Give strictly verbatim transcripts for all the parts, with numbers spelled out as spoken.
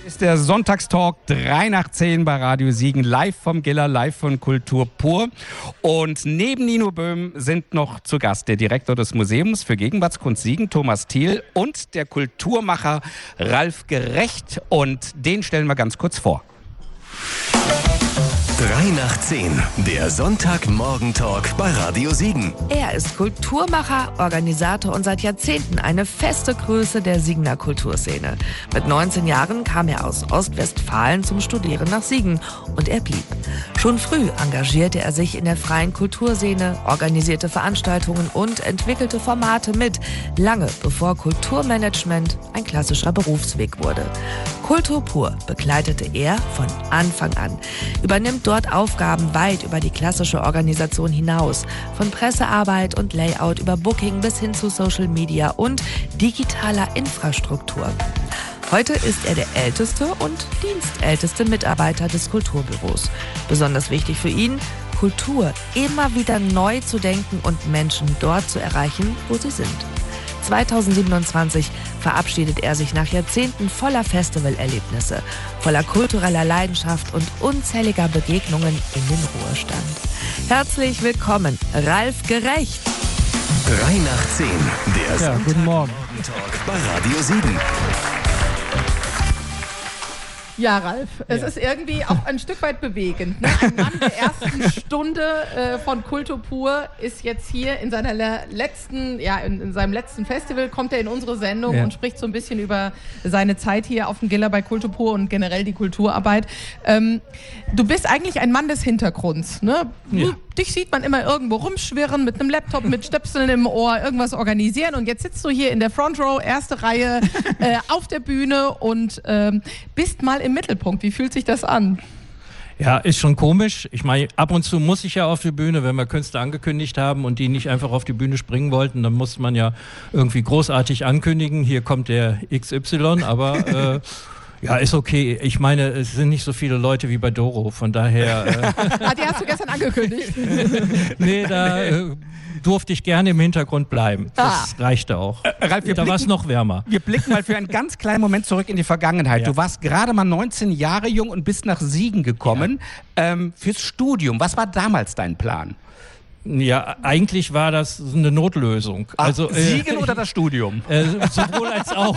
Ist der Sonntagstalk drei nach zehn bei Radio Siegen, live vom Giller, live von Kultur pur. Und neben Nino Böhm sind noch zu Gast der Direktor des Museums für Gegenwartskunst Siegen, Thomas Thiel, und der Kulturmacher Ralf Gerecht. Und den stellen wir ganz kurz vor. drei nach zehn, der Sonntagmorgen-Talk bei Radio Siegen. Er ist Kulturmacher, Organisator und seit Jahrzehnten eine feste Größe der Siegener Kulturszene. Mit neunzehn Jahren kam er aus Ostwestfalen zum Studieren nach Siegen und er blieb. Schon früh engagierte er sich in der freien Kulturszene, organisierte Veranstaltungen und entwickelte Formate mit, lange bevor Kulturmanagement ein klassischer Berufsweg wurde. Kultur pur begleitete er von Anfang an, übernimmt dort Aufgaben weit über die klassische Organisation hinaus, von Pressearbeit und Layout über Booking bis hin zu Social Media und digitaler Infrastruktur. Heute ist er der älteste und dienstälteste Mitarbeiter des Kulturbüros. Besonders wichtig für ihn, Kultur immer wieder neu zu denken und Menschen dort zu erreichen, wo sie sind. zweitausendsiebenundzwanzig verabschiedet er sich nach Jahrzehnten voller Festivalerlebnisse, voller kultureller Leidenschaft und unzähliger Begegnungen in den Ruhestand. Herzlich willkommen, Ralf Gerecht. drei nach zehn, der ja, guten Morgen. Sonntagmorgen-Talk bei Radio Siegen. Ja, Ralf, es ja. ist irgendwie auch ein Stück weit bewegend. Ne? Ein Mann der ersten Stunde äh, von Kultur pur ist jetzt hier in seiner letzten, ja, in, in seinem letzten Festival, kommt er in unsere Sendung ja. und spricht so ein bisschen über seine Zeit hier auf dem Giller bei Kultur pur und generell die Kulturarbeit. Ähm, du bist eigentlich ein Mann des Hintergrunds, ne? Ja. Dich sieht man immer irgendwo rumschwirren mit einem Laptop, mit Stöpseln im Ohr, irgendwas organisieren, und jetzt sitzt du hier in der Front Row, erste Reihe, äh, auf der Bühne und ähm, bist mal im Mittelpunkt. Wie fühlt sich das an? Ja, ist schon komisch. Ich meine, ab und zu muss ich ja auf die Bühne, wenn wir Künstler angekündigt haben und die nicht einfach auf die Bühne springen wollten, dann muss man ja irgendwie großartig ankündigen, hier kommt der X Y, aber äh, ja, ist okay. Ich meine, es sind nicht so viele Leute wie bei Doro, von daher... Äh ah, die hast du gestern angekündigt. Nee, da äh, durfte ich gerne im Hintergrund bleiben. Das ah. reichte auch. Äh, Ralf, da war es noch wärmer. Wir blicken mal für einen ganz kleinen Moment zurück in die Vergangenheit. Ja. Du warst gerade mal neunzehn Jahre jung und bist nach Siegen gekommen, ja. ähm, fürs Studium. Was war damals dein Plan? Ja, eigentlich war das eine Notlösung. Ach, also, äh, Siegen oder das Studium? Äh, sowohl als auch.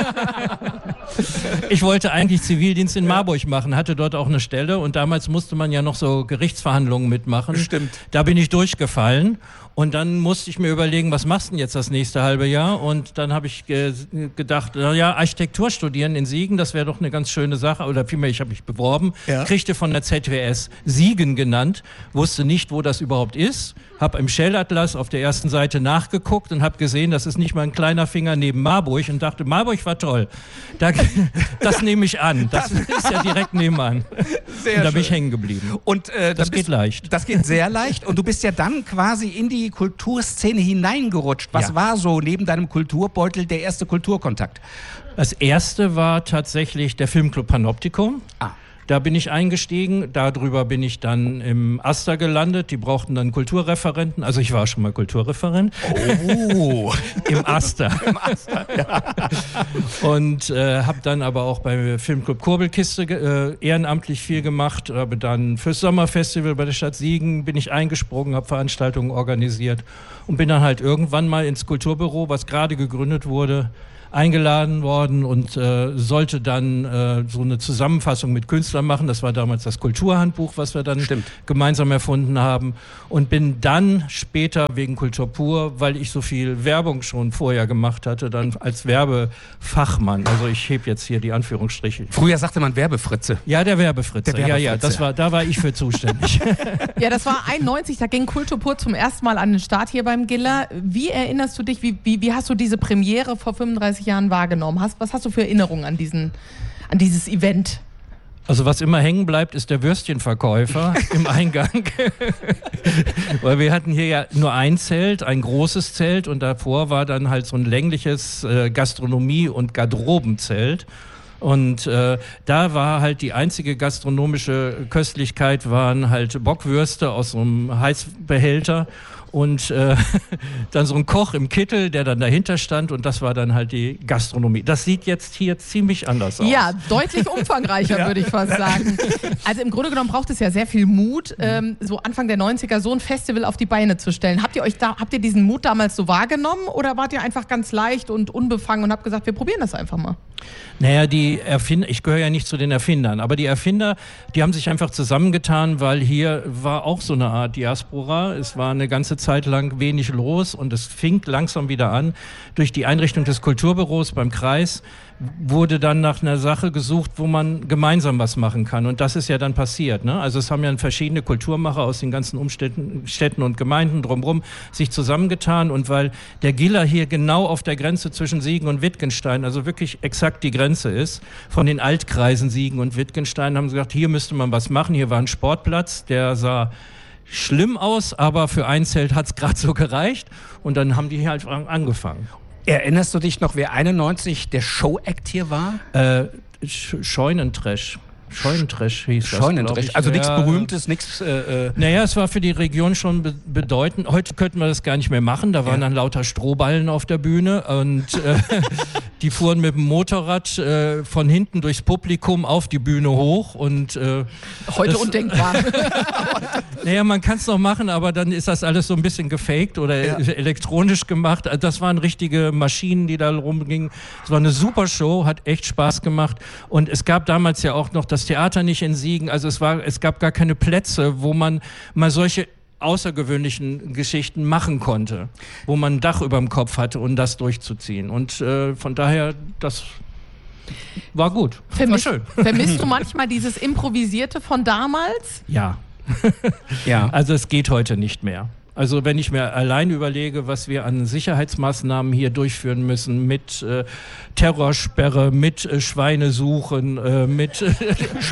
Ich wollte eigentlich Zivildienst in Marburg machen, hatte dort auch eine Stelle, und damals musste man ja noch so Gerichtsverhandlungen mitmachen. Stimmt. Da bin ich durchgefallen. Und dann musste ich mir überlegen, was machst du denn jetzt das nächste halbe Jahr? Und dann habe ich ge- gedacht, naja, Architektur studieren in Siegen, das wäre doch eine ganz schöne Sache. Oder vielmehr, ich habe mich beworben, ja. kriegte von der Z W S Siegen genannt, wusste nicht, wo das überhaupt ist. Habe im Shell-Atlas auf der ersten Seite nachgeguckt und habe gesehen, das ist nicht mal ein kleiner Finger neben Marburg, und dachte, Marburg war toll. Da, das nehme ich an. Das ist ja direkt nebenan. Sehr und da schön. bin ich hängen geblieben. Und, äh, das geht bist, leicht. Das geht sehr leicht. Und du bist ja dann quasi in die Kulturszene hineingerutscht. Was ja. war so neben deinem Kulturbeutel der erste Kulturkontakt? Das erste war tatsächlich der Filmclub Panoptikum. Ah. Da bin ich eingestiegen, darüber bin ich dann im Aster gelandet. Die brauchten dann Kulturreferenten, also ich war schon mal Kulturreferent. Oh, im Aster. Im Aster, ja. Und äh, habe dann aber auch beim Filmclub Kurbelkiste äh, ehrenamtlich viel gemacht. Habe dann fürs Sommerfestival bei der Stadt Siegen bin ich eingesprungen, habe Veranstaltungen organisiert und bin dann halt irgendwann mal ins Kulturbüro, was gerade gegründet wurde, eingeladen worden und äh, sollte dann äh, so eine Zusammenfassung mit Künstlern machen. Das war damals das Kulturhandbuch, was wir dann Stimmt. gemeinsam erfunden haben. Und bin dann später wegen Kultur pur, weil ich so viel Werbung schon vorher gemacht hatte, dann als Werbefachmann. Also ich hebe jetzt hier die Anführungsstriche. Früher sagte man Werbefritze. Ja, der Werbefritze. Der Werbefritze. Ja, ja, das war, da war ich für zuständig. Ja, das war einundneunzig, da ging Kultur pur zum ersten Mal an den Start hier beim Giller. Wie erinnerst du dich, wie, wie, wie hast du diese Premiere vor fünfunddreißig Jahren wahrgenommen? Hast, was hast du für Erinnerungen an, diesen, an dieses Event? Also was immer hängen bleibt, ist der Würstchenverkäufer im Eingang. Weil wir hatten hier ja nur ein Zelt, ein großes Zelt, und davor war dann halt so ein längliches äh, Gastronomie- und Garderobenzelt. Und äh, da war halt die einzige gastronomische Köstlichkeit, waren halt Bockwürste aus so einem Heißbehälter. und äh, dann so ein Koch im Kittel, der dann dahinter stand und das war dann halt die Gastronomie. Das sieht jetzt hier ziemlich anders aus. Ja, deutlich umfangreicher, würde ich fast sagen. Also im Grunde genommen braucht es ja sehr viel Mut, ähm, so Anfang der neunziger so ein Festival auf die Beine zu stellen. Habt ihr euch da, habt ihr diesen Mut damals so wahrgenommen oder wart ihr einfach ganz leicht und unbefangen und habt gesagt, wir probieren das einfach mal? Naja, die Erfinder, ich gehöre ja nicht zu den Erfindern, aber die Erfinder, die haben sich einfach zusammengetan, weil hier war auch so eine Art Diaspora. Es war eine ganze Zeit lang wenig los und es fing langsam wieder an. Durch die Einrichtung des Kulturbüros beim Kreis wurde dann nach einer Sache gesucht, wo man gemeinsam was machen kann. Und das ist ja dann passiert, ne? Also es haben ja verschiedene Kulturmacher aus den ganzen Umstädten, Städten und Gemeinden drumherum sich zusammengetan. Und weil der Giller hier genau auf der Grenze zwischen Siegen und Wittgenstein, also wirklich exakt die Grenze ist, von den Altkreisen Siegen und Wittgenstein, haben sie gesagt, hier müsste man was machen. Hier war ein Sportplatz, der sah schlimm aus, aber für ein Zelt hat es gerade so gereicht. Und dann haben die hier halt angefangen. Erinnerst du dich noch, wer einundneunzig der Show-Act hier war? Äh, Sch- Scheunentrash. Scheunentrash hieß das, Scheunentrash, ich. also nichts Ja. Berühmtes, nichts... Äh, äh Naja, es war für die Region schon be- bedeutend. Heute könnten wir das gar nicht mehr machen. Da waren Ja. dann lauter Strohballen auf der Bühne und äh, die fuhren mit dem Motorrad äh, von hinten durchs Publikum auf die Bühne hoch. Und äh, Heute das, undenkbar. naja, man kann es noch machen, aber dann ist das alles so ein bisschen gefaked oder Ja. e- elektronisch gemacht. Also das waren richtige Maschinen, die da rumgingen. Es war eine super Show, hat echt Spaß gemacht. Und es gab damals ja auch noch das Theater nicht in Siegen. Also es war, es gab gar keine Plätze, wo man mal solche außergewöhnlichen Geschichten machen konnte, wo man ein Dach über dem Kopf hatte, um das durchzuziehen. Und äh, von daher, das war gut. Vermisst, war schön. vermisst du manchmal dieses Improvisierte von damals? Ja. ja. Also es geht heute nicht mehr. Also wenn ich mir allein überlege, was wir an Sicherheitsmaßnahmen hier durchführen müssen, mit äh, Terrorsperre, mit äh, Schweinesuchen, äh, mit äh,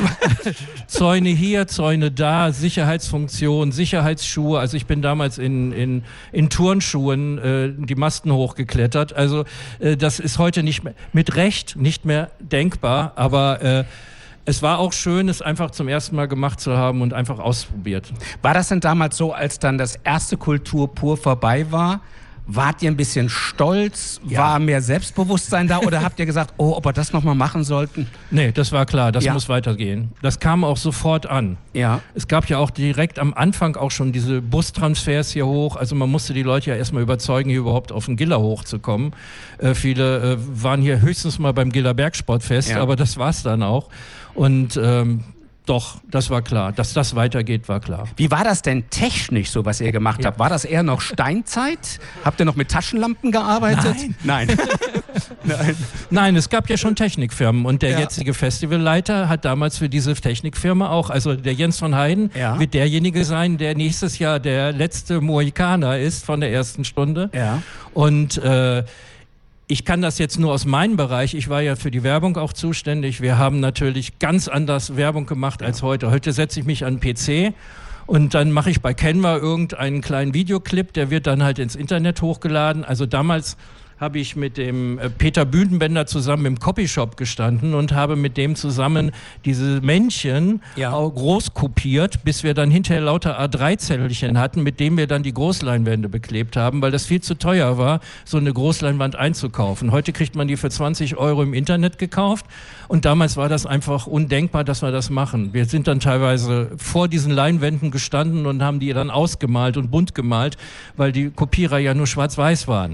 Zäune hier, Zäune da, Sicherheitsfunktion, Sicherheitsschuhe. Also ich bin damals in, in, in Turnschuhen äh, die Masten hochgeklettert. Also äh, das ist heute nicht mehr, mit Recht nicht mehr denkbar, aber äh, es war auch schön, es einfach zum ersten Mal gemacht zu haben und einfach ausprobiert. War das denn damals so, als dann das erste Kultur pur vorbei war? Wart ihr ein bisschen stolz? Ja. War mehr Selbstbewusstsein da? Oder habt ihr gesagt, oh, ob wir das nochmal machen sollten? Nee, das war klar, das Ja. muss weitergehen. Das kam auch sofort an. Ja. Es gab ja auch direkt am Anfang auch schon diese Bustransfers hier hoch. Also man musste die Leute ja erstmal überzeugen, hier überhaupt auf den Giller hochzukommen. Äh, viele äh, waren hier höchstens mal beim Giller Bergsportfest, Ja. aber das war's dann auch. Und ähm, doch, das war klar. Dass das weitergeht, war klar. Wie war das denn technisch, so was ihr gemacht Ja. habt? War das eher noch Steinzeit? Habt ihr noch mit Taschenlampen gearbeitet? Nein. Nein. Nein. Nein, es gab ja schon Technikfirmen und der Ja. jetzige Festivalleiter hat damals für diese Technikfirma auch, also der Jens von Heiden Ja. wird derjenige sein, der nächstes Jahr der letzte Mohikaner ist von der ersten Stunde. Ja. Und äh, ich kann das jetzt nur aus meinem Bereich. Ich war ja für die Werbung auch zuständig. Wir haben natürlich ganz anders Werbung gemacht als heute. Heute setze ich mich an den P C und dann mache ich bei Canva irgendeinen kleinen Videoclip, der wird dann halt ins Internet hochgeladen. Also damals habe ich mit dem äh, Peter Büdenbender zusammen im Copyshop gestanden und habe mit dem zusammen diese Männchen Ja. auch groß kopiert, bis wir dann hinterher lauter A drei Zettelchen hatten, mit denen wir dann die Großleinwände beklebt haben, weil das viel zu teuer war, so eine Großleinwand einzukaufen. Heute kriegt man die für zwanzig Euro im Internet gekauft und damals war das einfach undenkbar, dass wir das machen. Wir sind dann teilweise vor diesen Leinwänden gestanden und haben die dann ausgemalt und bunt gemalt, weil die Kopierer ja nur schwarz-weiß waren.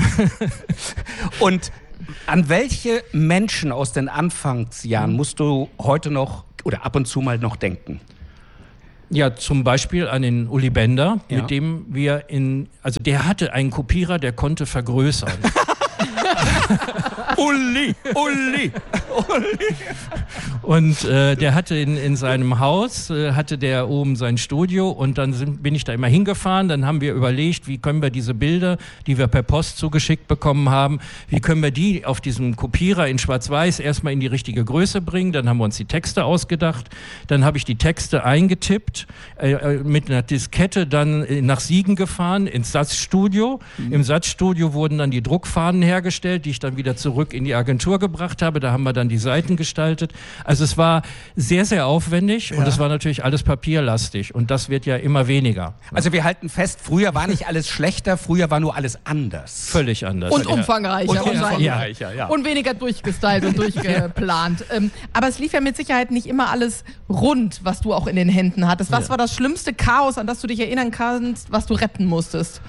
Und an welche Menschen aus den Anfangsjahren musst du heute noch oder ab und zu mal noch denken? Ja, zum Beispiel an den Uli Bender, Ja. mit dem wir in, also der hatte einen Kopierer, der konnte vergrößern. Uli, Uli. Und äh, der hatte in, in seinem Haus, äh, hatte der oben sein Studio und dann sind, bin ich da immer hingefahren, dann haben wir überlegt, wie können wir diese Bilder, die wir per Post zugeschickt bekommen haben, wie können wir die auf diesem Kopierer in Schwarz-Weiß erstmal in die richtige Größe bringen, dann haben wir uns die Texte ausgedacht, dann habe ich die Texte eingetippt, äh, mit einer Diskette dann äh, nach Siegen gefahren, ins Satzstudio. Mhm. Im Satzstudio wurden dann die Druckfahnen hergestellt, die ich dann wieder zurück zurück in die Agentur gebracht habe. Da haben wir dann die Seiten gestaltet. Also es war sehr, sehr aufwendig ja. und es war natürlich alles papierlastig und das wird ja immer weniger. Also wir halten fest, früher war nicht alles schlechter, früher war nur alles anders. Völlig anders. Und ja. umfangreicher. Und umfangreicher, ja. Und weniger durchgestylt und durchgeplant. ähm, aber es lief ja mit Sicherheit nicht immer alles rund, was du auch in den Händen hattest. Was ja. war das schlimmste Chaos, an das du dich erinnern kannst, was du retten musstest?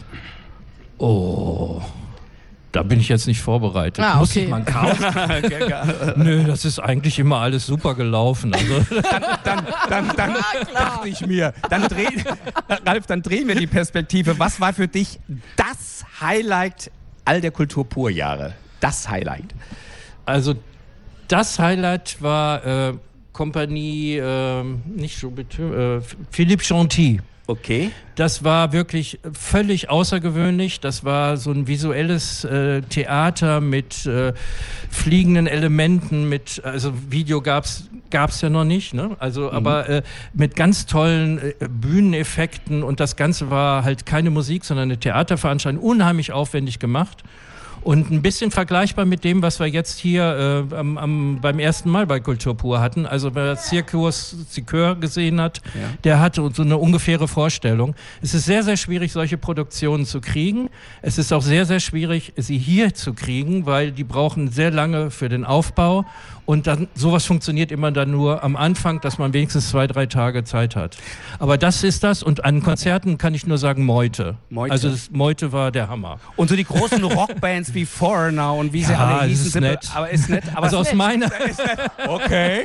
Oh... Da bin ich jetzt nicht vorbereitet. Ah, okay. Muss ich mal ein Chaos? Nö, das ist eigentlich immer alles super gelaufen. Also dann dann, dann, dann dachte ich mir, dann, dreh, Ralf, dann drehen wir die Perspektive. Was war für dich das Highlight all der Kultur pur Jahre? Das Highlight? Also das Highlight war äh, Kompanie, äh, nicht so bitte, äh, Philippe Chanty. Okay. Das war wirklich völlig außergewöhnlich. Das war so ein visuelles äh, Theater mit äh, fliegenden Elementen, mit, also Video gab's gab's ja noch nicht, ne? Also, mhm. aber äh, mit ganz tollen äh, Bühneneffekten und das Ganze war halt keine Musik, sondern eine Theaterveranstaltung, unheimlich aufwendig gemacht. Und ein bisschen vergleichbar mit dem, was wir jetzt hier äh, am, am, beim ersten Mal bei Kultur pur hatten. Also wer Circus Siqueur gesehen hat, ja. der hat so eine ungefähre Vorstellung. Es ist sehr, sehr schwierig, solche Produktionen zu kriegen. Es ist auch sehr, sehr schwierig, sie hier zu kriegen, weil die brauchen sehr lange für den Aufbau. Und dann, sowas funktioniert immer dann nur am Anfang, dass man wenigstens zwei, drei Tage Zeit hat. Aber das ist das. Und an Konzerten kann ich nur sagen Meute. Meute. Also das Meute war der Hammer. Und so die großen Rockbands wie Foreigner und wie sie ja, alle hießen. Ist sind, nett. Aber ist nett. Aber also ist aus nett. meiner... Ist nett. Okay.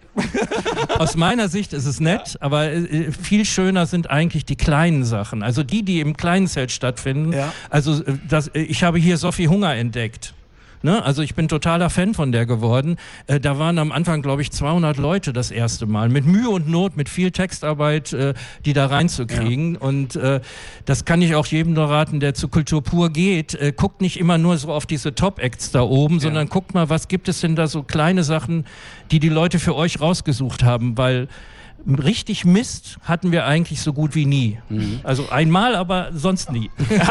Aus meiner Sicht ist es nett, aber äh, viel schöner sind eigentlich die kleinen Sachen. Also die, die im kleinen Zelt stattfinden. Ja. Also äh, das, äh, ich habe hier Sophie Hunger entdeckt. Ne? Also ich bin totaler Fan von der geworden. Äh, da waren am Anfang, glaube ich, zweihundert Leute das erste Mal. Mit Mühe und Not, mit viel Textarbeit, äh, die da reinzukriegen. Ja. Und äh, das kann ich auch jedem nur raten, der zu Kultur pur geht. Äh, guckt nicht immer nur so auf diese Top-Acts da oben, ja. sondern guckt mal, was gibt es denn da so kleine Sachen, die die Leute für euch rausgesucht haben. Weil richtig Mist hatten wir eigentlich so gut wie nie. Mhm. Also einmal, aber sonst nie.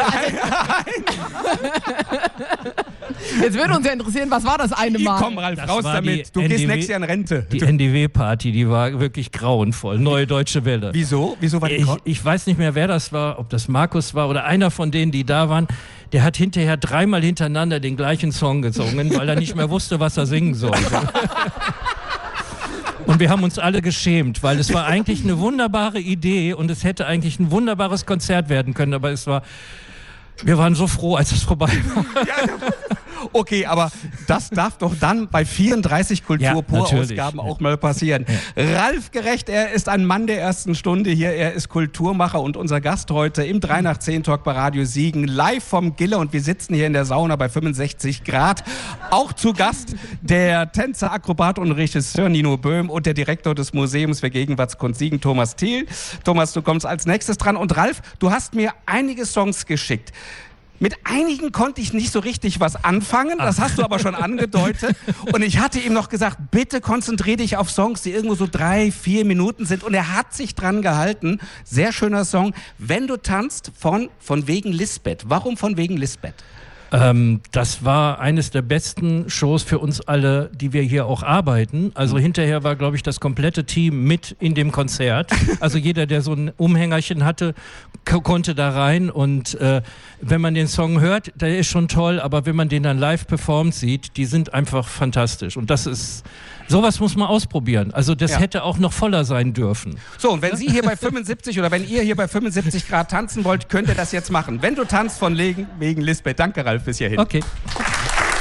Jetzt würde uns ja interessieren, was war das eine Mal? Komm, Ralf, das raus damit. Du N D W, gehst nächstes Jahr in Rente. Die N D W-Party, die war wirklich grauenvoll. Neue Deutsche Welle. Wieso? Wieso war die ich, ich weiß nicht mehr, wer das war, ob das Markus war oder einer von denen, die da waren. Der hat hinterher dreimal hintereinander den gleichen Song gesungen, weil er nicht mehr wusste, was er singen sollte. Und wir haben uns alle geschämt, weil es war eigentlich eine wunderbare Idee und es hätte eigentlich ein wunderbares Konzert werden können, aber es war... Wir waren so froh, als es vorbei war. Ja, okay, aber das darf doch dann bei vierunddreißig Kultur pur Ausgaben auch mal passieren. Ja. Ralf Gerecht, er ist ein Mann der ersten Stunde hier. Er ist Kulturmacher und unser Gast heute im drei nach zehn Talk bei Radio Siegen, live vom Giller. Und wir sitzen hier in der Sauna bei fünfundsechzig Grad. Auch zu Gast der Tänzer, Akrobat und Regisseur Nino Böhm und der Direktor des Museums für Gegenwartskunst Siegen, Thomas Thiel. Thomas, du kommst als nächstes dran. Und Ralf, du hast mir einige Songs geschickt. Mit einigen konnte ich nicht so richtig was anfangen, das hast du aber schon angedeutet. Und ich hatte ihm noch gesagt, bitte konzentriere dich auf Songs, die irgendwo so drei, vier Minuten sind. Und er hat sich dran gehalten. Sehr schöner Song. Wenn du tanzt, von, von wegen Lisbeth. Warum von wegen Lisbeth? Ähm, das war eines der besten Shows für uns alle, die wir hier auch arbeiten. Also mhm. hinterher war, glaube ich, das komplette Team mit in dem Konzert. Also jeder, der so ein Umhängerchen hatte, k- konnte da rein. Und äh, wenn man den Song hört, der ist schon toll, aber wenn man den dann live performt sieht, die sind einfach fantastisch. Und das ist... Sowas muss man ausprobieren. Also das ja. hätte auch noch voller sein dürfen. So, und wenn Sie hier bei fünfundsiebzig oder wenn ihr hier bei fünfundsiebzig Grad tanzen wollt, könnt ihr das jetzt machen. Wenn du tanzt von wegen Lisbeth. Danke, Ralf, bis hierhin. Okay.